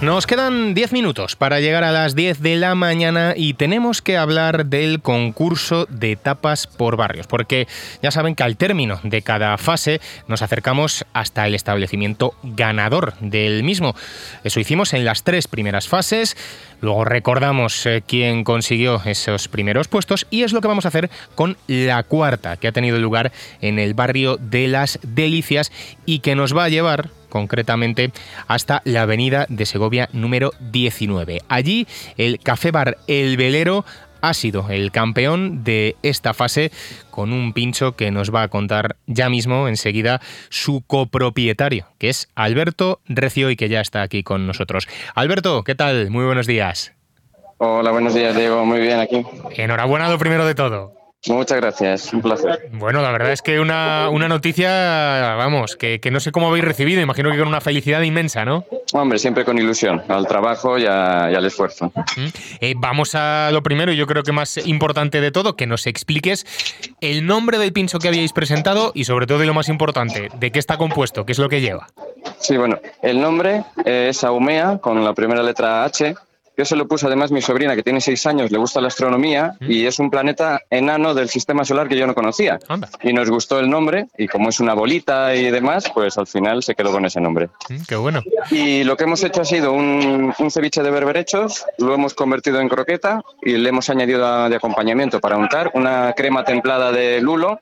Nos quedan 10 minutos para llegar a las 10 de la mañana y tenemos que hablar del concurso de tapas por barrios, porque ya saben que al término de cada fase nos acercamos hasta el establecimiento ganador del mismo. Eso hicimos en las 3 primeras fases, luego recordamos quién consiguió esos primeros puestos y es lo que vamos a hacer con la cuarta, que ha tenido lugar en el barrio de Las Delicias y que nos va a llevar concretamente hasta la avenida de Segovia número 19. Allí el Café Bar El Velero ha sido el campeón de esta fase con un pincho que nos va a contar ya mismo enseguida su copropietario, que es Alberto Recio y que ya está aquí con nosotros. Alberto, ¿qué tal? Muy buenos días. Hola, buenos días, Diego. Muy bien aquí. Enhorabuena lo primero de todo. Muchas gracias, un placer. Bueno, la verdad es que una noticia, vamos, que no sé cómo habéis recibido, imagino que con una felicidad inmensa, ¿no? Hombre, siempre con ilusión, al trabajo y al esfuerzo. Vamos a lo primero, y yo creo que más importante de todo, que nos expliques el nombre del pincho que habíais presentado y sobre todo, y lo más importante, de qué está compuesto, qué es lo que lleva. Sí, bueno, el nombre es Haumea, con la primera letra H. Yo se lo puse además mi sobrina, que tiene 6 años, le gusta la astronomía y es un planeta enano del sistema solar que yo no conocía. Anda. Y nos gustó el nombre y como es una bolita y demás, pues al final se quedó con ese nombre. Qué bueno. Y lo que hemos hecho ha sido un ceviche de berberechos, lo hemos convertido en croqueta y le hemos añadido de acompañamiento para untar una crema templada de lulo,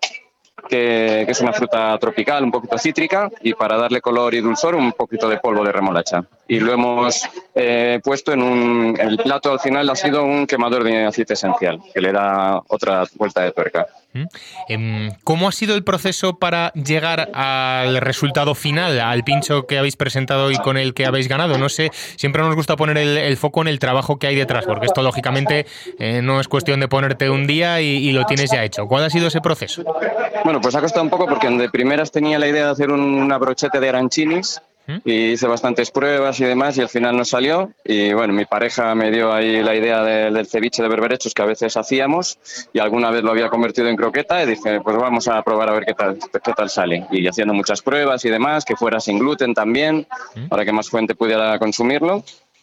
que es una fruta tropical, un poquito cítrica, y para darle color y dulzor un poquito de polvo de remolacha. Y lo hemos puesto en el plato. Al final ha sido un quemador de aceite esencial, que le da otra vuelta de tuerca. ¿Cómo ha sido el proceso para llegar al resultado final, al pincho que habéis presentado y con el que habéis ganado? No sé, siempre nos gusta poner el foco en el trabajo que hay detrás, porque esto lógicamente no es cuestión de ponerte un día y lo tienes ya hecho. ¿Cuál ha sido ese proceso? Bueno, pues ha costado un poco porque de primeras tenía la idea de hacer una brocheta de arancinis y hice bastantes pruebas y demás y al final no salió. Y bueno, mi pareja me dio ahí la idea del ceviche de berberechos que a veces hacíamos y alguna vez lo había convertido en croqueta y dije, pues vamos a probar a ver qué tal sale. Y haciendo muchas pruebas y demás, que fuera sin gluten también, para que más gente pudiera consumirlo.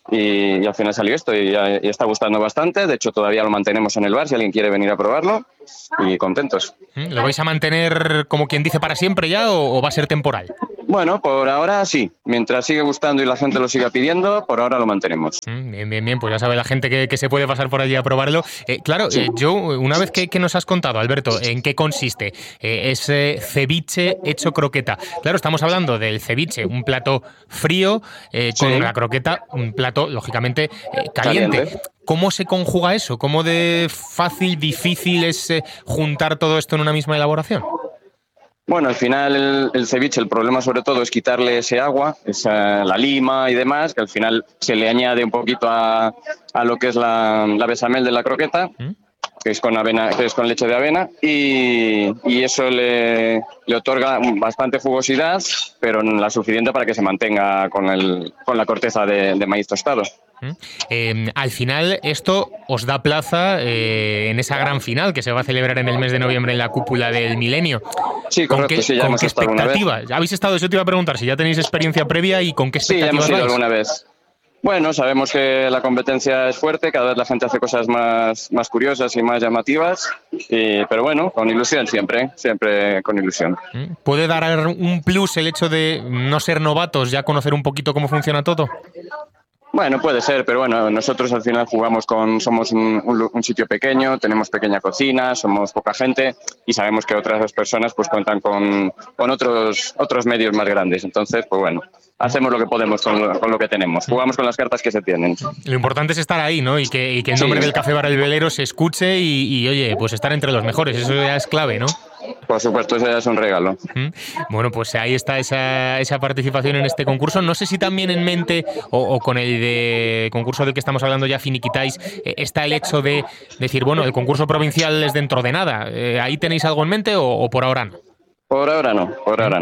Y al final salió esto y está gustando bastante. De hecho, todavía lo mantenemos en el bar si alguien quiere venir a probarlo y contentos. ¿Lo vais a mantener, como quien dice, para siempre ya o va a ser temporal? Bueno, por ahora sí. Mientras sigue gustando y la gente lo siga pidiendo, por ahora lo mantenemos. Bien. Pues ya sabe la gente que se puede pasar por allí a probarlo. Yo, una vez que nos has contado, Alberto, en qué consiste ese ceviche hecho croqueta. Claro, estamos hablando del ceviche, un plato frío, con la croqueta, un plato, lógicamente, caliente. ¿Cómo se conjuga eso? ¿Cómo de fácil, difícil es juntar todo esto en una misma elaboración? Bueno, al final el ceviche, el problema sobre todo es quitarle ese agua, la lima y demás, que al final se le añade un poquito a lo que es la bechamel de la croqueta, que es con avena, que es con leche de avena, y eso le otorga bastante jugosidad, pero la suficiente para que se mantenga con la corteza de maíz tostado. Al final esto os da plaza en esa gran final que se va a celebrar en el mes de noviembre en la cúpula del Milenio. Sí, correcto, sí, ya hemos estado alguna vez. ¿Habéis estado? Eso te iba a preguntar, si ya tenéis experiencia previa y con qué expectativas Sí, ya hemos ido vais. alguna vez. Bueno, sabemos que la competencia es fuerte, cada vez la gente hace cosas más curiosas y más llamativas, pero bueno, con ilusión siempre con ilusión. ¿Puede dar un plus el hecho de no ser novatos, ya conocer un poquito cómo funciona todo? Bueno, puede ser, pero bueno, nosotros al final somos un sitio pequeño, tenemos pequeña cocina, somos poca gente y sabemos que otras personas pues cuentan con otros medios más grandes. Entonces, pues bueno, hacemos lo que podemos con lo que tenemos, jugamos con las cartas que se tienen. Lo importante es estar ahí, ¿no? Y que el nombre del Café Bar El Velero se escuche y oye, pues estar entre los mejores, eso ya es clave, ¿no? Por supuesto, eso ya es un regalo. Bueno, pues ahí está esa participación en este concurso. No sé si también en mente, o con el de concurso del que estamos hablando ya finiquitáis, está el hecho de decir, bueno, el concurso provincial es dentro de nada. ¿Ahí tenéis algo en mente o por ahora no? Por ahora no.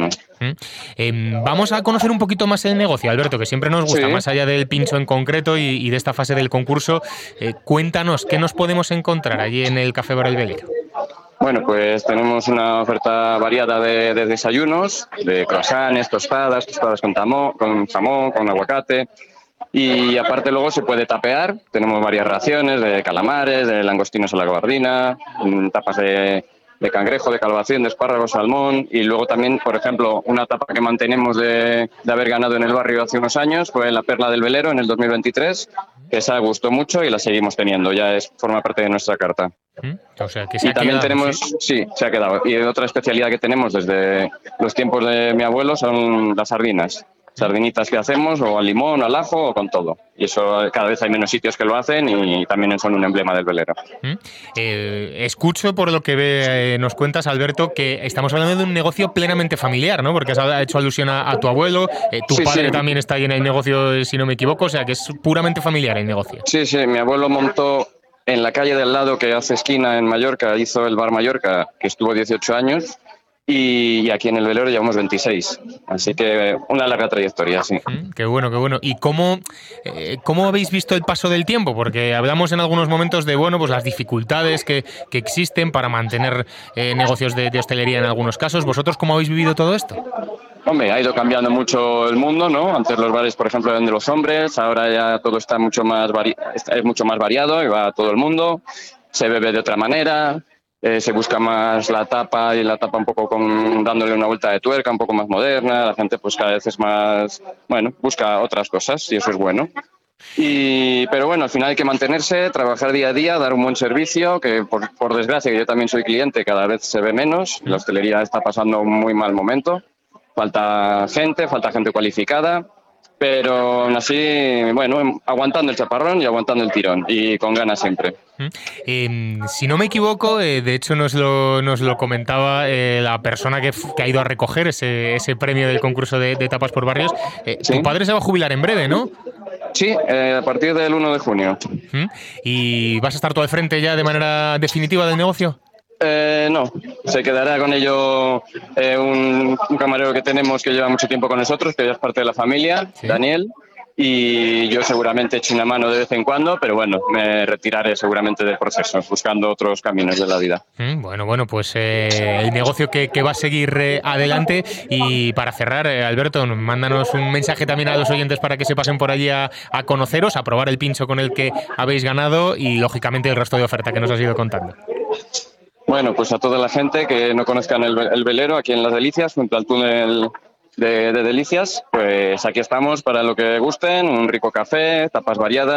Vamos a conocer un poquito más el negocio, Alberto, que siempre nos gusta, más allá del pincho en concreto y de esta fase del concurso. Cuéntanos, ¿qué nos podemos encontrar allí en el Café Bar El Velero? Bueno, pues tenemos una oferta variada de desayunos, de croissants, tostadas con jamón, con aguacate, Y aparte luego se puede tapear, tenemos varias raciones de calamares, de langostinos a la gabardina, tapas de cangrejo, de calabacín, de espárragos, salmón, y luego también, por ejemplo, una tapa que mantenemos de haber ganado en el barrio hace unos años fue la Perla del Velero en el 2023, que esa gustó mucho y la seguimos teniendo, forma parte de nuestra carta. O sea, que se y ha también quedado, tenemos, sí, se ha quedado. Y otra especialidad que tenemos desde los tiempos de mi abuelo son las sardinas. Sardinitas que hacemos o al limón, al ajo o con todo. Y eso cada vez hay menos sitios que lo hacen y también son un emblema del velero. Escucho por lo que nos cuentas, Alberto, que estamos hablando de un negocio plenamente familiar, ¿no? Porque has hecho alusión a tu abuelo, tu padre también está ahí en el negocio, si no me equivoco, o sea que es puramente familiar el negocio. Sí, mi abuelo montó en la calle del lado que hace esquina en Mallorca, hizo el Bar Mallorca, que estuvo 18 años. Y aquí en el velero llevamos 26, así que una larga trayectoria, sí. Qué bueno, qué bueno. ¿Y cómo habéis visto el paso del tiempo? Porque hablamos en algunos momentos de pues las dificultades que existen para mantener negocios de hostelería en algunos casos. ¿Vosotros cómo habéis vivido todo esto? Hombre, ha ido cambiando mucho el mundo, ¿no? Antes los bares, por ejemplo, eran de los hombres, ahora ya todo está mucho más variado y va a todo el mundo, se bebe de otra manera. Se busca más la tapa y la tapa un poco dándole una vuelta de tuerca, un poco más moderna. La gente pues cada vez es más, busca otras cosas y eso es bueno. Pero bueno, al final hay que mantenerse, trabajar día a día, dar un buen servicio, que por desgracia, que yo también soy cliente, cada vez se ve menos. La hostelería está pasando un muy mal momento. Falta gente cualificada. Pero aún así, aguantando el chaparrón y aguantando el tirón y con ganas siempre. Si no me equivoco, de hecho nos lo comentaba la persona que ha ido a recoger ese premio del concurso de tapas por barrios. ¿Sí? Tu padre se va a jubilar en breve, ¿no? Sí, a partir del 1 de junio. ¿Y vas a estar tú al frente ya de manera definitiva del negocio? No, se quedará con ello un camarero que tenemos que lleva mucho tiempo con nosotros, que ya es parte de la familia, ¿sí? Daniel, y yo seguramente echo una mano de vez en cuando, pero bueno, me retiraré seguramente del proceso, buscando otros caminos de la vida. Bueno, pues el negocio que va a seguir adelante. Y para cerrar, Alberto, mándanos un mensaje también a los oyentes para que se pasen por allí a conoceros, a probar el pincho con el que habéis ganado y, lógicamente, el resto de oferta que nos has ido contando. Bueno, pues a toda la gente que no conozcan el velero aquí en Las Delicias, junto al túnel de Delicias, pues aquí estamos para lo que gusten, un rico café, tapas variadas.